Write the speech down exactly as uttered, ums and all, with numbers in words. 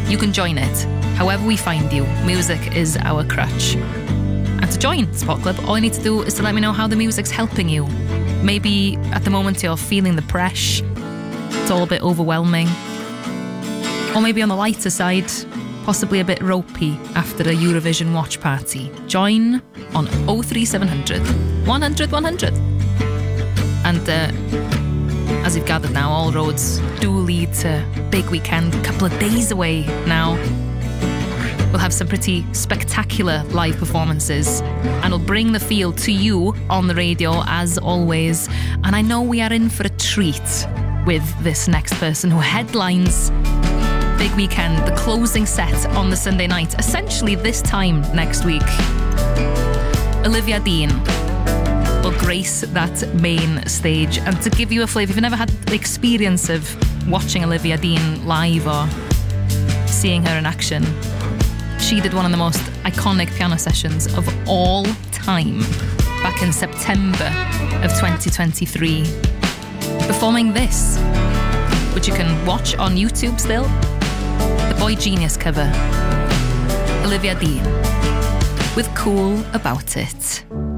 You can join it. However we find you, music is our crutch. And to join Spot Club, all you need to do is to let me know how the music's helping you. Maybe at the moment you're feeling the pressure, it's all a bit overwhelming. Or maybe on the lighter side, possibly a bit ropey after a Eurovision watch party. Join on oh three seven hundred, one hundred, one hundred. And uh, as you've gathered now, all roads do lead to big weekend, a couple of days away now. We'll have some pretty spectacular live performances and we'll bring the feel to you on the radio as always. And I know we are in for a treat with this next person who headlines Big Weekend, the closing set on the Sunday night, essentially this time next week. Olivia Dean will grace that main stage. And to give you a flavour, if you've never had the experience of watching Olivia Dean live or seeing her in action, she did one of the most iconic piano sessions of all time back in September of twenty twenty-three, performing this, which you can watch on YouTube still, the Boy Genius cover, Olivia Dean with Cool About It.